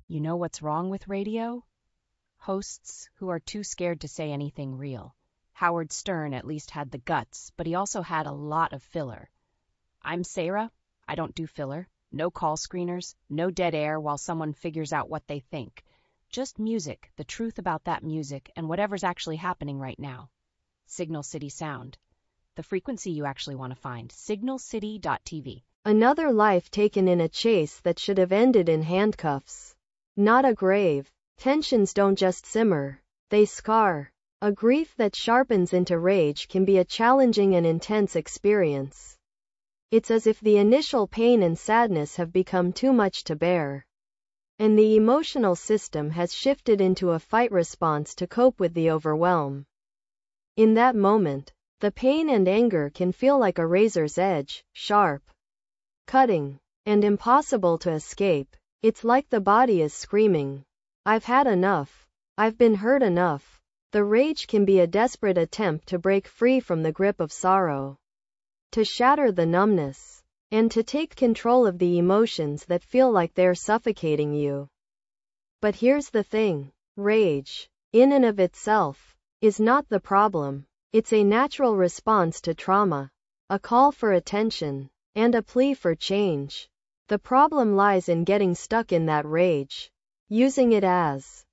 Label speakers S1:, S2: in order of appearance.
S1: You know what's wrong with radio? Hosts who are too scared to say anything real. Howard Stern at least had the guts, but he also had a lot of filler. I'm Sarah. I don't do filler. No call screeners, no dead air while someone figures out what they think. Just music, the truth about that music, and whatever's actually happening right now. Signal City Sound. The frequency you actually want to find. signalcity.tv.
S2: Another life taken in a chase that should have ended in handcuffs. Not a grave. Tensions don't just simmer, they scar. A grief that sharpens into rage can be a challenging and intense experience. It's as if the initial pain and sadness have become too much to bear, and the emotional system has shifted into a fight response to cope with the overwhelm. In that moment, the pain and anger can feel like a razor's edge, sharp, cutting, and impossible to escape. It's like the body is screaming, "I've had enough. I've been hurt enough." The rage can be a desperate attempt to break free from the grip of sorrow, to shatter the numbness, and to take control of the emotions that feel like they're suffocating you. But here's the thing. Rage, in and of itself, is not the problem. It's a natural response to trauma, a call for attention, and a plea for change. The problem lies in getting stuck in that rage, using it as